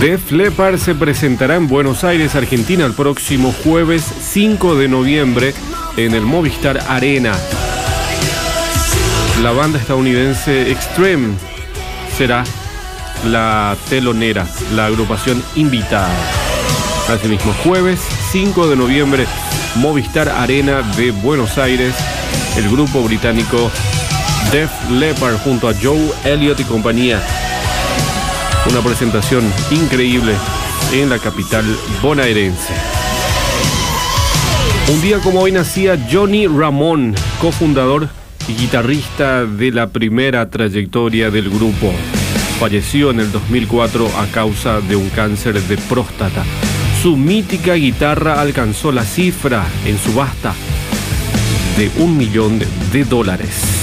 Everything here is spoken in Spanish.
Def Leppard se presentará en Buenos Aires, Argentina, el próximo jueves 5 de noviembre en el Movistar Arena. La banda estadounidense Extreme será la telonera, la agrupación invitada. Asimismo, jueves 5 de noviembre, Movistar Arena de Buenos Aires, el grupo británico Def Leppard junto a Joe Elliott y compañía. Una presentación increíble en la capital bonaerense. Un día como hoy nacía Johnny Ramone, cofundador y guitarrista de la primera trayectoria del grupo. Falleció en el 2004 a causa de un cáncer de próstata. Su mítica guitarra alcanzó la cifra en subasta de $1 millón.